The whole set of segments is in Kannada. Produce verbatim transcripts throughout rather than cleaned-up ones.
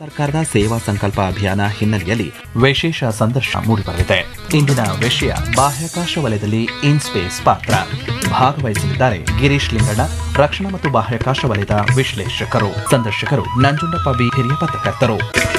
ಸರ್ಕಾರದ ಸೇವಾ ಸಂಕಲ್ಪ ಅಭಿಯಾನ ಹಿನ್ನೆಲೆಯಲ್ಲಿ ವಿಶೇಷ ಸಂದರ್ಶನ ಮೂಡಿಬರಲಿದೆ. ಇಂದಿನ ವಿಷಯ ಬಾಹ್ಯಾಕಾಶ ವಲಯದಲ್ಲಿ ಇನ್ಸ್ಪೇಸ್ ಪಾತ್ರ. ಭಾಗವಹಿಸಲಿದ್ದಾರೆ ಗಿರೀಶ್ ಲಿಂಗಣ್ಣ, ರಕ್ಷಣಾ ಮತ್ತು ಬಾಹ್ಯಾಕಾಶ ವಲಯದ ವಿಶ್ಲೇಷಕರು. ಸಂದರ್ಶಕರು ನಂಜುಂಡಪ್ಪ ಬಿ, ಹಿರಿಯ ಪತ್ರಕರ್ತರು.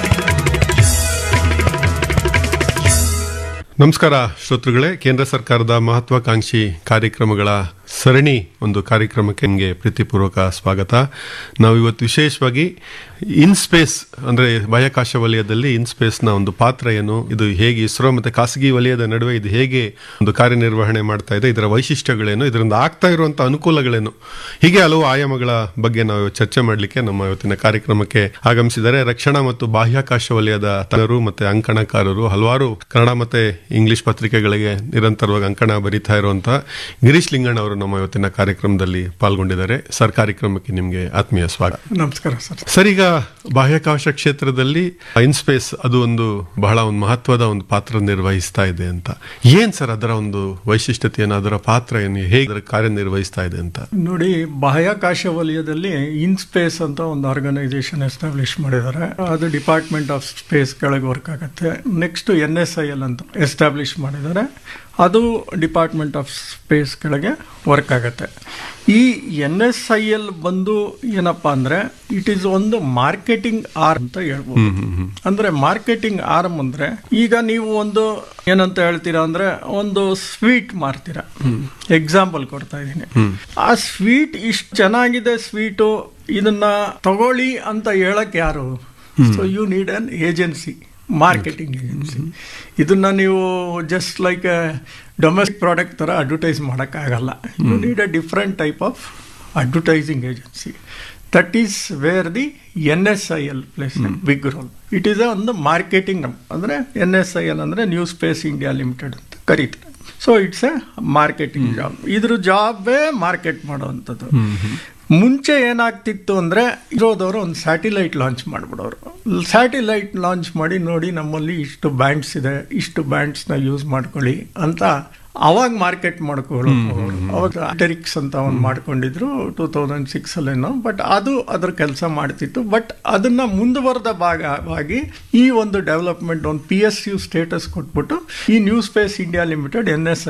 ನಮಸ್ಕಾರ ಶ್ರೋತೃಗಳೇ, ಕೇಂದ್ರ ಸರ್ಕಾರದ ಮಹತ್ವಾಕಾಂಕ್ಷಿ ಕಾರ್ಯಕ್ರಮಗಳ ಸರಣಿ ಒಂದು ಕಾರ್ಯಕ್ರಮಕ್ಕೆ ನಿಮಗೆ ಪ್ರೀತಿಪೂರ್ವಕ ಸ್ವಾಗತ. ನಾವು ಇವತ್ತು ವಿಶೇಷವಾಗಿ ಇನ್ಸ್ಪೇಸ್ ಅಂದರೆ ಬಾಹ್ಯಾಕಾಶ ವಲಯದಲ್ಲಿ ಇನ್ಸ್ಪೇಸ್ನ ಒಂದು ಪಾತ್ರ ಏನು, ಇದು ಹೇಗೆ ಇಸ್ರೋ ಮತ್ತು ಖಾಸಗಿ ವಲಯದ ನಡುವೆ ಇದು ಹೇಗೆ ಒಂದು ಕಾರ್ಯನಿರ್ವಹಣೆ ಮಾಡ್ತಾ ಇದೆ, ಇದರ ವೈಶಿಷ್ಟ್ಯಗಳೇನು, ಇದರಿಂದ ಆಗ್ತಾ ಇರುವಂಥ ಅನುಕೂಲಗಳೇನು, ಹೀಗೆ ಹಲವು ಆಯಾಮಗಳ ಬಗ್ಗೆ ನಾವು ಚರ್ಚೆ ಮಾಡಲಿಕ್ಕೆ ನಮ್ಮ ಇವತ್ತಿನ ಕಾರ್ಯಕ್ರಮಕ್ಕೆ ಆಗಮಿಸಿದ್ದಾರೆ ರಕ್ಷಣಾ ಮತ್ತು ಬಾಹ್ಯಾಕಾಶ ವಲಯದ ತಜ್ಞರು ಮತ್ತು ಅಂಕಣಕಾರರು, ಹಲವಾರು ಕನ್ನಡ ಮತ್ತು ಇಂಗ್ಲಿಷ್ ಪತ್ರಿಕೆಗಳಿಗೆ ನಿರಂತರವಾಗಿ ಅಂಕಣ ಬರೀತಾ ಇರುವಂತಹ ಗಿರೀಶ್ ಲಿಂಗಣ್ಣ ಅವರು ನಮ್ಮ ಇವತ್ತಿನ ಕಾರ್ಯಕ್ರಮದಲ್ಲಿ ಪಾಲ್ಗೊಂಡಿದ್ದಾರೆ. ಸರ್, ಕಾರ್ಯಕ್ರಮಕ್ಕೆ ನಿಮಗೆ ಆತ್ಮೀಯ ಸ್ವಾಗತ. ನಮಸ್ಕಾರ ಸರ್. ಸರ್, ಈಗ ಬಾಹ್ಯಾಕಾಶ ಕ್ಷೇತ್ರದಲ್ಲಿ ಇನ್ಸ್ಪೇಸ್ ಅದು ಒಂದು ಬಹಳ ಒಂದು ಮಹತ್ವದ ಒಂದು ಪಾತ್ರ ನಿರ್ವಹಿಸ್ತಾ ಇದೆ ಅಂತ. ಏನ್ ಸರ್ ಅದರ ಒಂದು ವೈಶಿಷ್ಟ್ಯತೆ ಏನು, ಅದರ ಪಾತ್ರ ಏನು, ಹೇಗೆ ಕಾರ್ಯನಿರ್ವಹಿಸ್ತಾ ಇದೆ ಅಂತ? ನೋಡಿ, ಬಾಹ್ಯಾಕಾಶ ವಲಯದಲ್ಲಿ ಇನ್ಸ್ಪೇಸ್ ಅಂತ ಒಂದು ಆರ್ಗನೈಸೇಷನ್ ಎಸ್ಟಾಬ್ಲಿಷ್ ಮಾಡಿದ್ದಾರೆ. ಅದು ಡಿಪಾರ್ಟ್ಮೆಂಟ್ ಆಫ್ ಸ್ಪೇಸ್ ಕೆಳಗೆ ವರ್ಕ್ ಆಗುತ್ತೆ. Next N S I L ಅಂತ ಎಸ್ಟಾಬ್ಲಿಷ್ ಮಾಡಿದ್ದಾರೆ. ಅದು ಡಿಪಾರ್ಟ್ಮೆಂಟ್ ಆಫ್ ಸ್ಪೇಸ್ ಕೆಳಗೆ ವರ್ಕ್ ಆಗುತ್ತೆ. ಈ ಎನ್ ಎಸ್ ಐ ಎಲ್ ಬಂದು ಏನಪ್ಪ ಅಂದರೆ ಇಟ್ ಈಸ್ ಒಂದು ಮಾರ್ಕೆಟಿಂಗ್ ಆರ್ಮ್ ಅಂತ ಹೇಳ್ಬೋದು. ಅಂದರೆ ಮಾರ್ಕೆಟಿಂಗ್ ಆರ್ಮ್ ಅಂದರೆ ಈಗ ನೀವು ಒಂದು ಏನಂತ ಹೇಳ್ತೀರಾ ಅಂದರೆ ಒಂದು ಸ್ವೀಟ್ ಮಾರ್ತೀರಾ. ಎಕ್ಸಾಂಪಲ್ ಕೊಡ್ತಾ ಇದ್ದೀನಿ. ಆ ಸ್ವೀಟ್ ಇಷ್ಟು ಚೆನ್ನಾಗಿದೆ ಸ್ವೀಟು, ಇದನ್ನ ತಗೊಳ್ಳಿ ಅಂತ ಹೇಳಕ್ ಯಾರು? So you need an agency, marketing agency. ಇದನ್ನ ನೀವು ಜಸ್ಟ್ ಲೈಕ್ ಡೊಮೆಸ್ಟಿಕ್ ಪ್ರಾಡಕ್ಟ್ ಥರ ಅಡ್ವರ್ಟೈಸ್ ಮಾಡೋಕ್ಕಾಗಲ್ಲ. You need a different type of advertising agency. That is where the N S I L place big roll. It is ಒಂದು ಮಾರ್ಕೆಟಿಂಗ್, ಅಂದರೆ ಎನ್ ಎಸ್ ಐ ಎಲ್ ಅಂದರೆ ನ್ಯೂ ಸ್ಪೇಸ್ ಇಂಡಿಯಾ ಲಿಮಿಟೆಡ್ ಅಂತ ಕರೀತಾರೆ. So it's A marketing job. ಇದ್ರ ಜಾಬೇ ಮಾರ್ಕೆಟ್ ಮಾಡೋವಂಥದ್ದು. ಮುಂಚೆ ಏನಾಗ್ತಿತ್ತು ಅಂದರೆ ಇರೋದವರು ಒಂದು ಸ್ಯಾಟಿಲೈಟ್ ಲಾಂಚ್ ಮಾಡಿಬಿಡೋರು. ಸ್ಯಾಟಿಲೈಟ್ ಲಾಂಚ್ ಮಾಡಿ ನೋಡಿ ನಮ್ಮಲ್ಲಿ ಇಷ್ಟು ಬ್ಯಾಂಡ್ಸ್ ಇದೆ, ಇಷ್ಟು ಬ್ಯಾಂಡ್ಸ್ನ ಯೂಸ್ ಮಾಡ್ಕೊಳ್ಳಿ ಅಂತ ಅವಾಗ ಮಾರ್ಕೆಟ್ ಮಾಡ್ಕೊಳ್ಳೋರು. ಅವಾಗ ಟೆರಿಕ್ಸ್ ಅಂತ ಒಂದು ಮಾಡ್ಕೊಂಡಿದ್ರು ಟೂ ತೌಸಂಡ್ ಸಿಕ್ಸ್ ಅಲ್ಲೇನೋ. ಬಟ್ ಅದು ಅದ್ರ ಕೆಲಸ ಮಾಡ್ತಿತ್ತು. ಬಟ್ ಅದನ್ನ ಮುಂದುವರೆದ ಭಾಗವಾಗಿ ಈ ಒಂದು ಡೆವಲಪ್ಮೆಂಟ್ ಒಂದು ಪಿ ಎಸ್ ಯು ಸ್ಟೇಟಸ್ ಕೊಟ್ಬಿಟ್ಟು ಈ new space India limited N S